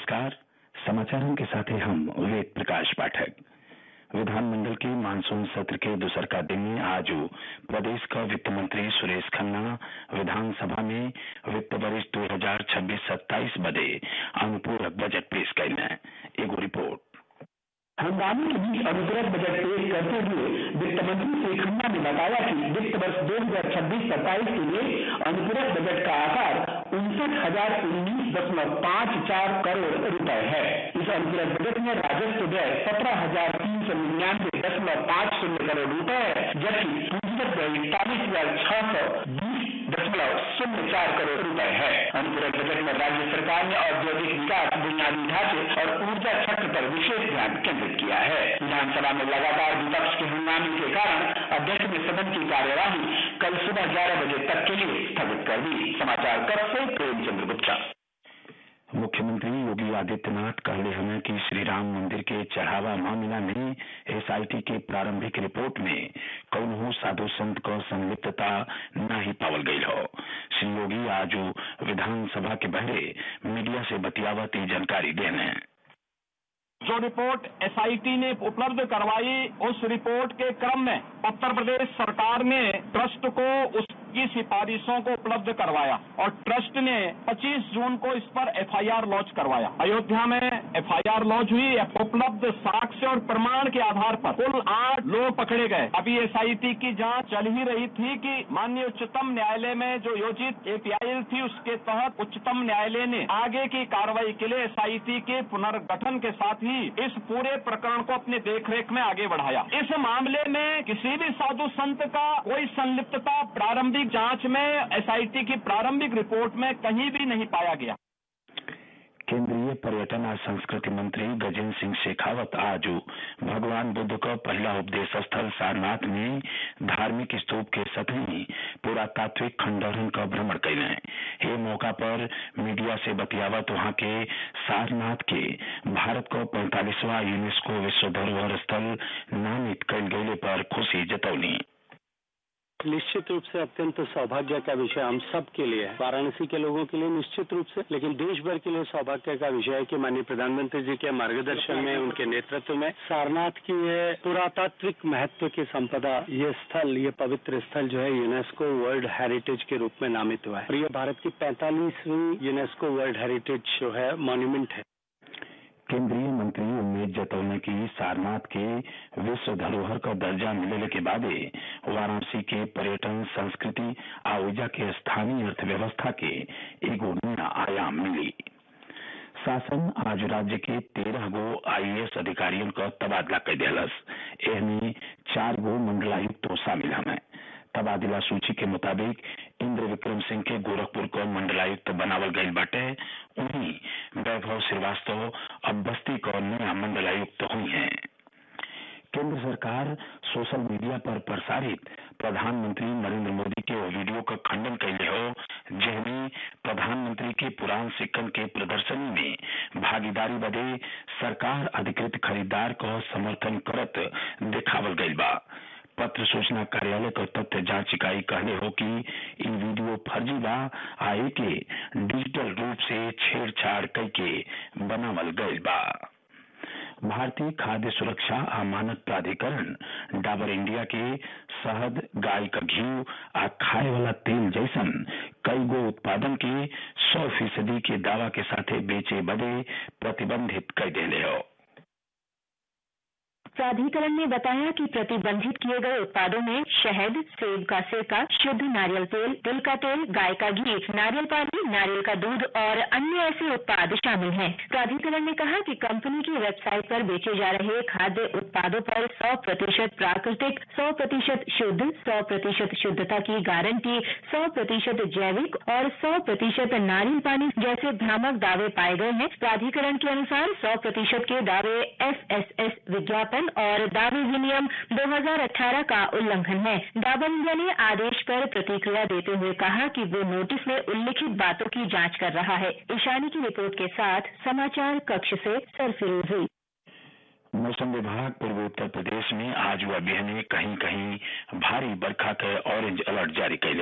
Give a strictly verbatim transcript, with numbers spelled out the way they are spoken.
नमस्कार। समाचारों के साथ हम वेद प्रकाश पाठक। विधानमंडल के मानसून सत्र के दूसरका दिन में आज प्रदेश का वित्त मंत्री सुरेश खन्ना विधानसभा में वित्त वर्ष दो हजार छब्बीस सत्ताईस बदे अनुपूरक बजट पेश करें। एगो रिपोर्ट। हंगामे के बीच अनुपूरक बजट पेश करते हुए वित्त मंत्री श्री खन्ना ने बताया कि वित्त वर्ष दो हजार छब्बीस सत्ताईस के लिए अनुपूरक बजट का आकार उनसठ हजार उन्नीस दशमलव पाँच चार करोड़ रुपए है। इस अनुपूरक बजट में राजस्व व्यय सत्रह हजार तीन सौ निन्यानवे दशमलव पाँच शून्य करोड़ रुपए है, जबकि पूंजीगत व्यय इकतालीस हजार छह सौ बीस दशमलव शून्य चार करोड़ रुपए है। अनुपूरक बजट में राज्य सरकार ने औद्योगिक विकास, बुनियादी ढांचे और ऊर्जा क्षेत्र पर विशेष ध्यान केंद्रित किया है। विधानसभा में लगातार विपक्ष के हंगामे के कारण अध्यक्ष ने सदन की कार्यवाही कल सुबह ग्यारह बजे तक के लिए स्थगित कर दी। समाचार कक्ष से प्रेमचंद्र गुप्ता। मुख्यमंत्री योगी आदित्यनाथ कहले हमें कि श्री राम मंदिर के चढ़ावा मामला में एसआईटी के प्रारंभिक रिपोर्ट में कौनो साधु संत को संलिप्तता नहीं पावल गई हो। श्री योगी आज विधानसभा के बहरे मीडिया से बतियावती जानकारी देने। जो रिपोर्ट एसआईटी ने उपलब्ध करवाई, उस रिपोर्ट के क्रम में उत्तर प्रदेश सरकार ने ट्रस्ट को उसकी सिफारिशों को उपलब्ध करवाया और ट्रस्ट ने पच्चीस जून को इस पर एफआईआर लॉन्च करवाया। अयोध्या में एफआईआर लॉन्च हुई। उपलब्ध साक्ष्य और प्रमाण के आधार पर कुल आठ लोग पकड़े गए। अभी एसआईटी की जांच चल ही रही थी कि माननीय उच्चतम न्यायालय में जो योजित एपीआई थी, उसके तहत उच्चतम न्यायालय ने आगे की कार्रवाई के लिए एसआईटी के पुनर्गठन के साथ ही इस पूरे प्रकरण को अपने देखरेख में आगे बढ़ाया। इस मामले में किसी भी साधु संत का कोई संलिप्तता प्रारंभिक जांच में एसआईटी की प्रारंभिक रिपोर्ट में कहीं भी नहीं पाया गया। केंद्रीय पर्यटन और संस्कृति मंत्री गजेंद्र सिंह शेखावत आज भगवान बुद्ध का पहला उपदेश स्थल सारनाथ में धार्मिक स्तूप के सतही पुरातात्विक खंडहरन का भ्रमण कैले। ये मौका पर मीडिया से बतियावत वहां के सारनाथ के भारत को पैंतालीसवां यूनेस्को विश्व धरोहर स्थल नामित कल गये पर खुशी जतौली। निश्चित रूप से अत्यंत सौभाग्य का विषय हम सब के लिए है, वाराणसी के लोगों के लिए निश्चित रूप से, लेकिन देश भर के लिए सौभाग्य का विषय है कि माननीय प्रधानमंत्री जी के मार्गदर्शन में, उनके नेतृत्व में सारनाथ की ये पुरातात्विक महत्व की संपदा, ये स्थल, ये पवित्र स्थल जो है यूनेस्को वर्ल्ड हेरिटेज के रूप में नामित हुआ है और ये भारत की पैंतालीसवीं यूनेस्को वर्ल्ड हेरिटेज जो है मॉन्यूमेंट है। केंद्रीय मंत्री उम्मीद जतौने की सारनाथ के विश्व धरोहर का दर्जा मिलने के बाद वाराणसी के पर्यटन, संस्कृति आ ऊर्जा के स्थानीय अर्थव्यवस्था के एगो नया आयाम मिली। शासन आज राज्य के तेरह गो आईएएस अधिकारियों का तबादला कर दिलस। एहमे चार गो मंडलायुक्त शामिल हमें। तबादला सूची के मुताबिक इंद्र विक्रम सिंह के गोरखपुर को मंडलायुक्त बनावल गई बाटे। उन्हीं वैभव श्रीवास्तव अब बस्ती को नया मंडलायुक्त हुई हैं। केंद्र सरकार सोशल मीडिया पर प्रसारित प्रधानमंत्री नरेंद्र मोदी के वीडियो का खंडन कैले हो, जिसमें प्रधानमंत्री के पुरान सिक्कन के प्रदर्शनी में भागीदारी बदे सरकार अधिकृत खरीदार को समर्थन करत दिखावल गई बा। पत्र सूचना कार्यालय को तथ्य जांच इकाई कहले हो कि इन वीडियो फर्जी बा, आए के डिजिटल रूप से छेड़छाड़ करके बनावल गई बा। भारतीय खाद्य सुरक्षा आ मानक प्राधिकरण डाबर इंडिया के शहद, गाय का घी आ खाए वाला तेल जैसन कई गो उत्पादन के सौ फीसदी के दावा के साथे बेचे बदे प्रतिबंधित कर देले हो। प्राधिकरण ने बताया कि प्रतिबंधित किए गए उत्पादों में शहद, सेब का सिरका, शुद्ध नारियल तेल, तिल का तेल, गाय का घी, नारियल पानी, नारियल का दूध और अन्य ऐसे उत्पाद शामिल हैं। प्राधिकरण ने कहा कि कंपनी की वेबसाइट पर बेचे जा रहे खाद्य उत्पादों पर सौ प्रतिशत प्राकृतिक, सौ प्रतिशत शुद्ध, सौ प्रतिशत शुद्धता की गारंटी, सौ प्रतिशत जैविक और सौ प्रतिशत नारियल पानी जैसे भ्रामक दावे पाए गए हैं। प्राधिकरण के अनुसार सौ प्रतिशत के दावे एफ एस एस विज्ञापन और दावे अधिनियम दो हजार अठारह का उल्लंघन है। डाबर इंडिया ने आदेश पर प्रतिक्रिया देते हुए कहा कि वो नोटिस में उल्लिखित बातों की जांच कर रहा है। ईशानी की रिपोर्ट के साथ समाचार कक्ष से सरफिरोजी। मौसम विभाग पूर्वी उत्तर प्रदेश में आज व बिहने कहीं कहीं भारी बरखा के ऑरेंज अलर्ट जारी कैले।